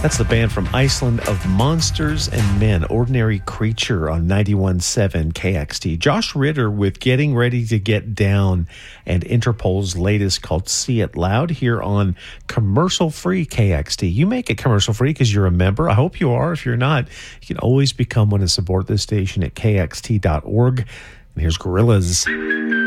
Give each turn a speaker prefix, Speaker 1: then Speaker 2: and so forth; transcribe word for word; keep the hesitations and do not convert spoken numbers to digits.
Speaker 1: That's the band from Iceland of Monsters and Men, Ordinary Creature on ninety-one point seven K X T. Josh Ritter with Getting Ready to Get Down and Interpol's latest called See It Loud here on commercial-free K X T. You make it commercial-free because you're a member. I hope you are. If you're not, you can always become one and support this station at K X T dot org. And here's Gorillaz.